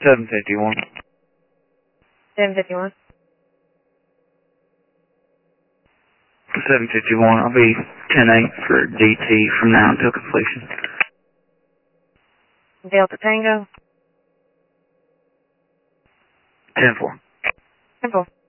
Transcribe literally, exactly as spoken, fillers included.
seven fifty-one. seven fifty-one. seven fifty-one. I'll be ten eight for D T from now until completion. Delta Tango. ten four. ten four.